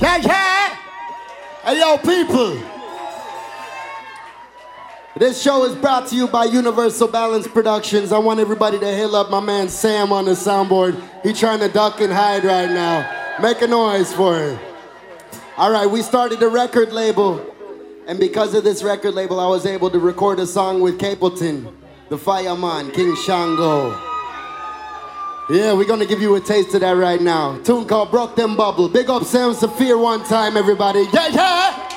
Yeah, yeah. Hey, yo, people. This show is brought to you by Universal Balance Productions. I want everybody to hail up my man Sam on the soundboard. He's trying to duck and hide right now. Make a noise for him. All right, we started a record label. And because of this record label, I was able to record a song with Capleton, the Fireman, King Shango. Yeah, we're gonna give you a taste of that right now. A tune called Broke Them Bubble. Big up Sam Saphir one time, everybody. Yeah, yeah!